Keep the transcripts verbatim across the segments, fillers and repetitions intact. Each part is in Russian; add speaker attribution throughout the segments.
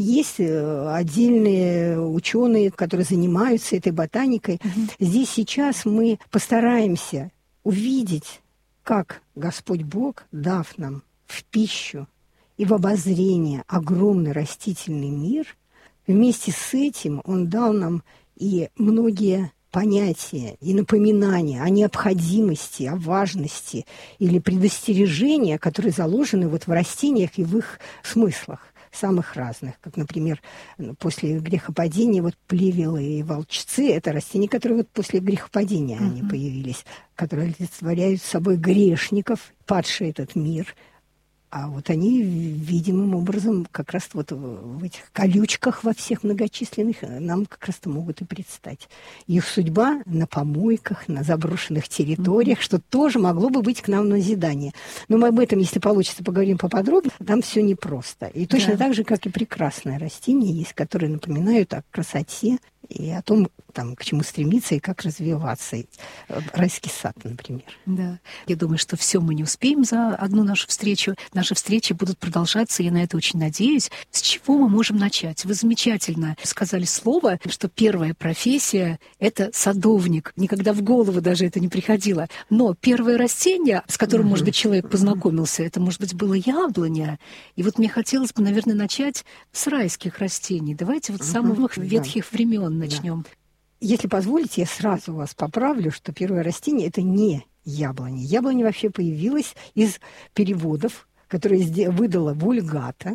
Speaker 1: Есть отдельные ученые, которые занимаются этой ботаникой. Угу. Здесь сейчас мы постараемся увидеть, как Господь Бог, дав нам в пищу и в обозрение огромный растительный мир, вместе с этим Он дал нам и многие понятия и напоминания о необходимости, о важности или предостережения, которые заложены вот в растениях и в их смыслах самых разных, как, например, после грехопадения вот плевелы и волчцы – это растения, которые вот после грехопадения uh-huh. они появились, которые олицетворяют собой грешников, падший этот мир. А вот они видимым образом как раз вот в этих колючках во всех многочисленных нам как раз-то могут и предстать. Их судьба на помойках, на заброшенных территориях, mm-hmm. что тоже могло бы быть к нам назидание. Но мы об этом, если получится, поговорим поподробнее. Там все непросто. И точно да. так же, как и прекрасные растения есть, которые напоминают о красоте и о том, там, к чему стремиться и как развиваться. Райский сад, например.
Speaker 2: Да. Я думаю, что все мы не успеем за одну нашу встречу. Наши встречи будут продолжаться, я на это очень надеюсь. С чего мы можем начать? Вы замечательно сказали слово, что первая профессия — это садовник. Никогда в голову даже это не приходило. Но первое растение, с которым, может быть, человек познакомился, это, может быть, было яблоня. И вот мне хотелось бы, наверное, начать с райских растений. Давайте вот с самых ветхих времен начнем.
Speaker 1: Если позволите, я сразу вас поправлю, что первое растение – это не яблоня. Яблоня вообще появилась из переводов, которые выдала Вульгата.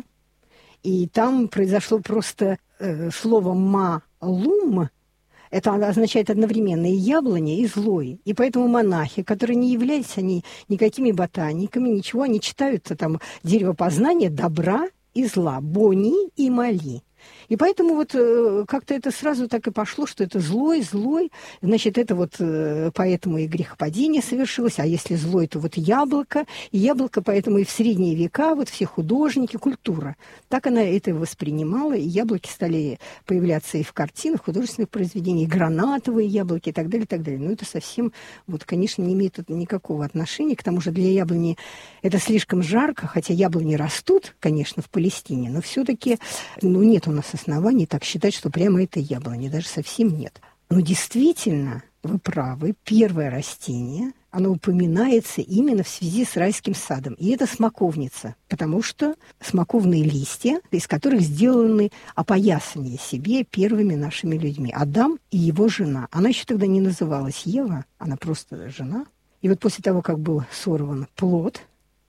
Speaker 1: И там произошло просто э, слово «малум». Это означает одновременно и яблоня, и злой. И поэтому монахи, которые не являются они никакими ботаниками, ничего, они читают там дерево познания добра и зла, бони и мали. И поэтому вот э, как-то это сразу так и пошло, что это злой, злой, значит, это вот э, поэтому и грехопадение совершилось, а если злой, то вот яблоко, и яблоко поэтому и в средние века вот все художники, культура. Так она это воспринимала, и яблоки стали появляться и в картинах, в художественных произведениях, и гранатовые яблоки и так далее, и так далее. Но это совсем, вот, конечно, не имеет никакого отношения, к тому же для яблони это слишком жарко, хотя яблони растут, конечно, в Палестине, но все-таки, ну, нет у нас оснований так считать, что прямо это яблони, даже совсем нет. Но действительно, вы правы, первое растение, оно упоминается именно в связи с райским садом. И это смоковница, потому что смоковные листья, из которых сделаны опоясания себе первыми нашими людьми. Адам и его жена. Она еще тогда не называлась Ева, она просто жена. И вот после того, как был сорван плод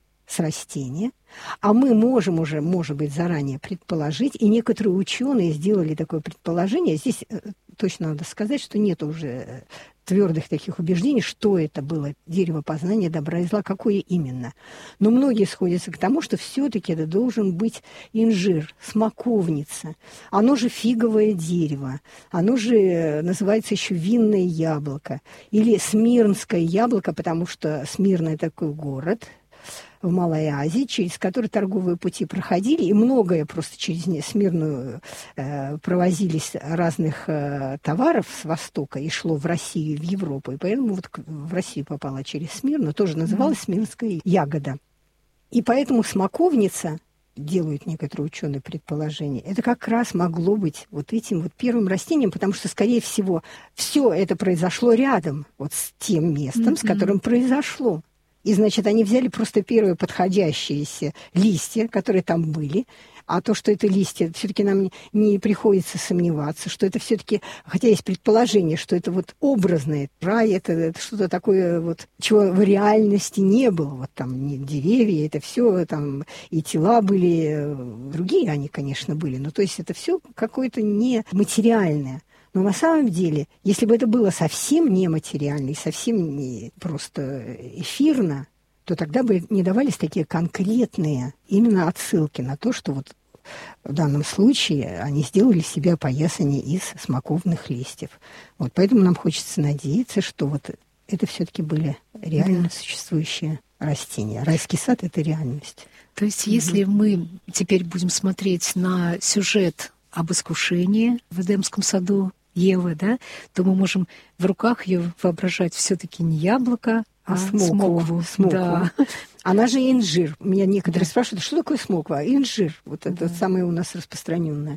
Speaker 1: с растения, а мы можем уже, может быть, заранее предположить, и некоторые ученые сделали такое предположение, здесь точно надо сказать, что нет уже твердых таких убеждений, что это было дерево познания добра и зла, какое именно. Но многие сходятся к тому, что все-таки это должен быть инжир, смоковница. Оно же фиговое дерево, оно же называется еще винное яблоко или смирнское яблоко, потому что Смирна – такой город в Малой Азии, через который торговые пути проходили, и многое просто через Смирную э, провозились разных э, товаров с Востока и шло в Россию, в Европу. И поэтому вот в Россию попала через Смирну, тоже называлась смирнская ягода. И поэтому смоковница, делают некоторые ученые предположения, это как раз могло быть вот этим вот первым растением, потому что, скорее всего, все это произошло рядом вот с тем местом, mm-hmm. с которым произошло. И, значит, они взяли просто первые подходящиеся листья, которые там были. А то, что это листья, все-таки нам не приходится сомневаться, что это все-таки, хотя есть предположение, что это вот образное. Рай, это, это что-то такое, вот, чего в реальности не было. Вот там не деревья, это все там и тела были, другие они, конечно, были. Но то есть это все какое-то нематериальное. Но на самом деле, если бы это было совсем нематериально и совсем не просто эфирно, то тогда бы не давались такие конкретные именно отсылки на то, что вот в данном случае они сделали себе опоясание из смоковных листьев. Вот поэтому нам хочется надеяться, что вот это все-таки были реально существующие растения. Райский сад – это реальность.
Speaker 2: То есть если mm-hmm. мы теперь будем смотреть на сюжет об искушении в Эдемском саду Евы, да, то мы можем в руках ее воображать все-таки не яблоко, а, а смокву.
Speaker 1: смокву.
Speaker 2: Да.
Speaker 1: Она же инжир. Меня некоторые да. спрашивают, что такое смоква? Инжир. Вот это да. самое у нас распространенное.